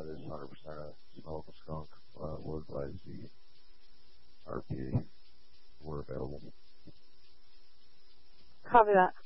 It is 100% a smell of a skunk. We'll advise the RPA. We're available. Copy that.